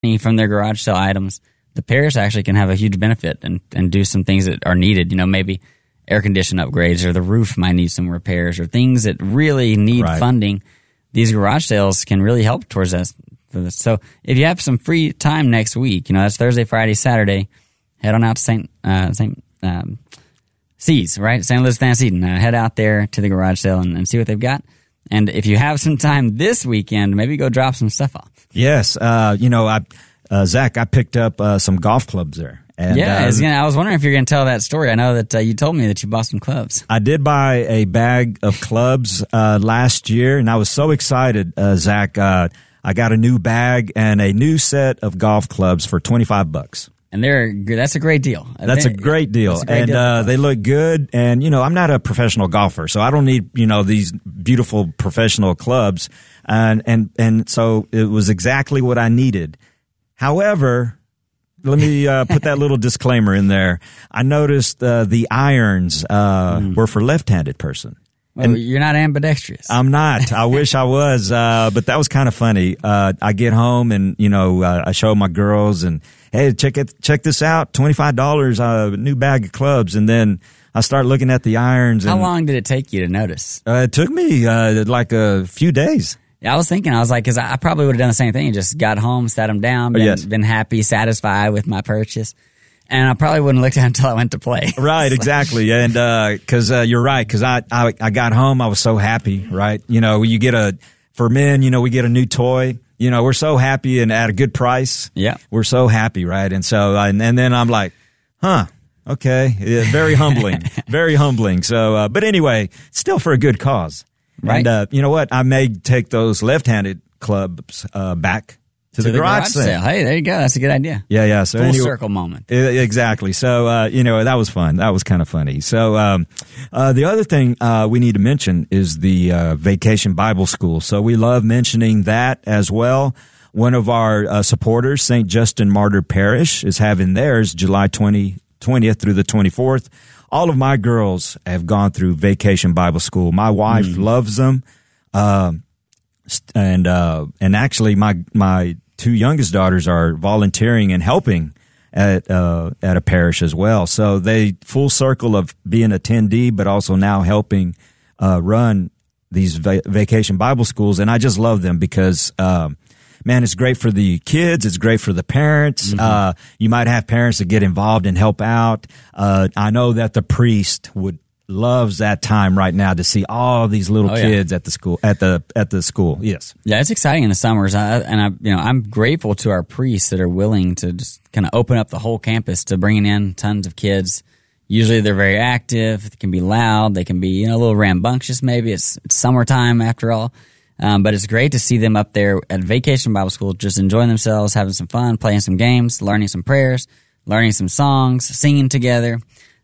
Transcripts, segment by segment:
from their garage sale items, the parish actually can have a huge benefit and do some things that are needed. Maybe air condition upgrades, or the roof might need some repairs, or things that really need funding. These garage sales can really help towards that. So if you have some free time next week, that's Thursday, Friday, Saturday, head on out to St. C's, right? St. Elizabeth Antecedent. Head out there to the garage sale and see what they've got. And if you have some time this weekend, maybe go drop some stuff off. Yes. Zach, I picked up some golf clubs there. And, I was wondering if you're going to tell that story. I know that you told me that you bought some clubs. I did buy a bag of clubs last year, and I was so excited, Zach. I got a new bag and a new set of golf clubs for $25. And that's a great deal. That's a great deal. And they look good. And, I'm not a professional golfer, so I don't need, these beautiful professional clubs. And so it was exactly what I needed. However, let me put that little disclaimer in there. I noticed the irons were for left-handed person. Well, you're not ambidextrous. I'm not. I wish I was, but that was kind of funny. I get home and, I show my girls and, hey, check this out, $25, a new bag of clubs. And then I start looking at the irons. How long did it take you to notice? It took me like a few days. Yeah, I was thinking, because I probably would have done the same thing. Just got home, sat them down, been happy, satisfied with my purchase. And I probably wouldn't look at it until I went to play. Right, exactly. And because you're right, because I got home, I was so happy, right? For men, we get a new toy. We're so happy and at a good price. Yeah. We're so happy, right? And so, and then I'm like, okay. Yeah, very humbling, very humbling. So, but anyway, still for a good cause. Right. And you know what? I may take those left-handed clubs back to the garage sale. Hey, there you go. That's a good idea. Yeah. So Full circle moment. Exactly. So, that was fun. That was kind of funny. So, the other thing we need to mention is the Vacation Bible School. So we love mentioning that as well. One of our supporters, St. Justin Martyr Parish, is having theirs July 20th through the 24th. All of my girls have gone through Vacation Bible School. My wife loves them. And actually my two youngest daughters are volunteering and helping at a parish as well. So they full circle of being attendee, but also now helping run these Vacation Bible Schools. And I just love them because, man, it's great for the kids. It's great for the parents. You might have parents that get involved and help out. I know that the priest loves that time right now to see all these little kids at the school, at the school. Yes. Yeah, it's exciting in the summers. I'm grateful to our priests that are willing to just kind of open up the whole campus to bringing in tons of kids. Usually they're very active. They can be loud. They can be, a little rambunctious maybe. It's summertime after all. But it's great to see them up there at Vacation Bible School, just enjoying themselves, having some fun, playing some games, learning some prayers, learning some songs, singing together.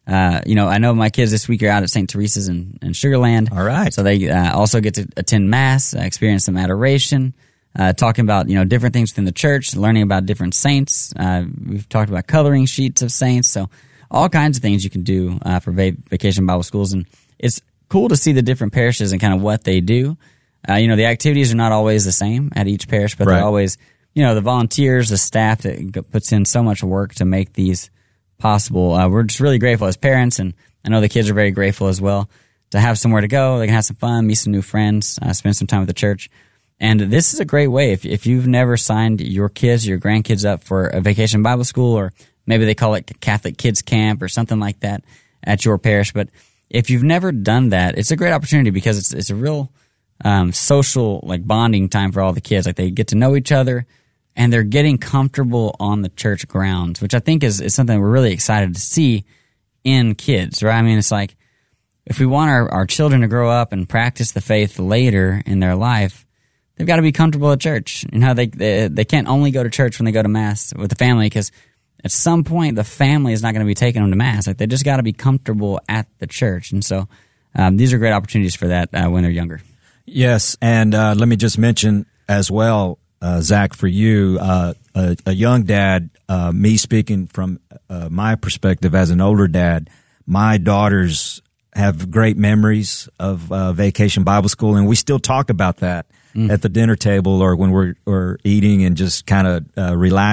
I know my kids this week are out at St. Teresa's in Sugar Land. All right. So they also get to attend Mass, experience some adoration, talking about, different things within the church, learning about different saints. We've talked about coloring sheets of saints. So all kinds of things you can do for Vacation Bible Schools. And it's cool to see the different parishes and kind of what they do. The activities are not always the same at each parish, but they're always, the volunteers, the staff that puts in so much work to make these possible. We're just really grateful as parents, and I know the kids are very grateful as well to have somewhere to go. They can have some fun, meet some new friends, spend some time with the church. And this is a great way. If you've never signed your kids, your grandkids up for a Vacation Bible School, or maybe they call it Catholic Kids Camp or something like that at your parish. But if you've never done that, it's a great opportunity because it's a real social bonding time for all the kids. They get to know each other, and they're getting comfortable on the church grounds, which I think is something we're really excited to see in kids, right? I mean, it's like if we want our children to grow up and practice the faith later in their life, they've got to be comfortable at church. They can't only go to church when they go to Mass with the family, because at some point the family is not going to be taking them to Mass. They just got to be comfortable at the church. And so these are great opportunities for that when they're younger. Yes, and let me just mention as well, Zach, for you, a young dad, me speaking from my perspective as an older dad, my daughters have great memories of Vacation Bible School, and we still talk about that at the dinner table or when we're eating and just kind of relax.